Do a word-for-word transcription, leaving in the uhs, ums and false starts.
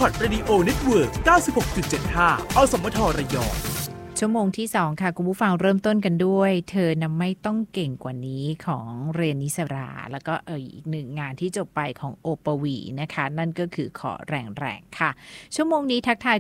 Record Radio Network เก้าสิบหกจุดเจ็ดห้า อสมทระยองชั่วโมงที่สองค่ะคุณผู้ฟังเริ่มต้นกันด้วยเธอน่ะไม่ต้องเก่งกว่านี้ของเรนนิสราแล้วก็เอออีกหนึ่งงานที่จบไปของโอปวีนะคะนั่นก็คือขอแรงๆค่ะชั่วโมงนี้ทักทาย